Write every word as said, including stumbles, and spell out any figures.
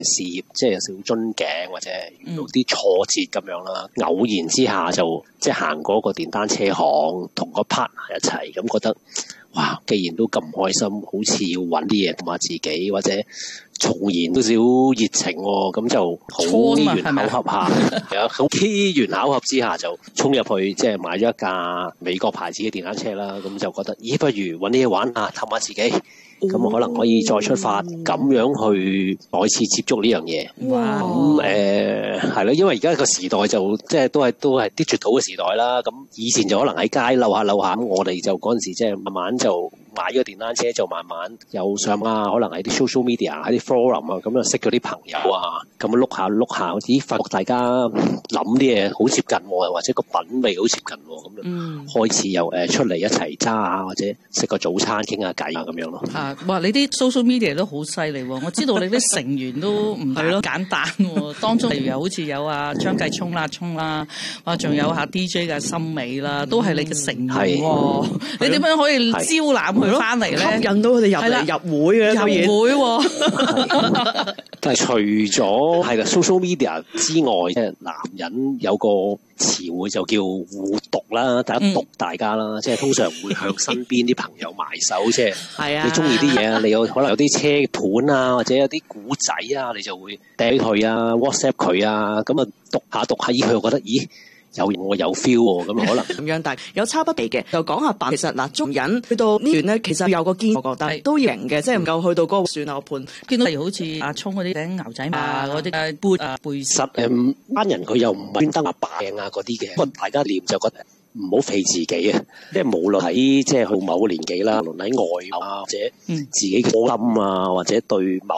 事業即係有少少樽頸或者遇到啲挫折咁樣啦，嗯、偶然之下就即係行過個電單車行，同個 partner 一齊，咁覺得哇，既然都咁開心，好似要揾啲嘢同下自己，或者重燃多少熱情喎，咁就好機緣巧合下，係啊，好機緣巧合之下就衝入去，即係買咗一架美國牌子嘅電單車啦，咁就覺得咦，不如揾啲嘢玩啊，氹下自己。咁我可能可以再出發，咁樣去再次接觸呢樣嘢。咁誒係咯，因為而家個時代就即係都係都係 digital 嘅時代啦。咁以前就可能喺街溜下溜下，咁我哋就嗰陣時即係慢慢就買咗個電單車，就慢慢有上啊，可能喺啲 social media 喺啲 forum 啊，咁就識咗啲朋友啊，咁樣碌下碌下，咦發覺大家諗啲嘢好接近喎，或者個品味好接近喎，咁就開始又誒出嚟一齊揸下，或者食個早餐傾下偈啊咁樣咯。 哇！你啲 social media 都好犀利喎，我知道你啲成員都唔係咯簡單喎，當中例如又好似有阿張繼聰啦、聰啦，哇，仲有下 D J 嘅森美啦，都係你嘅成員喎。你點樣可以招攬佢翻嚟咧？ 吸引到佢哋入嚟入會嘅入會喎。 但係除咗係啦 social media 之外，即係男人有個詞彙就叫互毒啦，大家毒大家啦，嗯、即係通常會向身邊啲朋友埋手，即係係啊， 你中意啲嘢啊，你有可能有啲車盤啊，或者有啲古仔啊，你就會掟佢啊 WhatsApp 佢啊，咁啊讀下讀下，咦佢又覺得咦有我有 feel 喎，咁可能咁樣，但係有差不離嘅，就講下扮。其實嗱，捉人去到呢段咧，其實有個堅，我覺得都型嘅，即係唔夠去到嗰個算下判。 見到例如好似阿聰嗰啲頂牛仔啊，嗰啲背啊背實誒班人佢又唔係專登啊扮啊嗰啲嘅，不過大家念就覺得唔好肥自己啊，即係無論喺即係去某個年紀啦，無論喺外貌啊或者自己嘅心啊，或者對某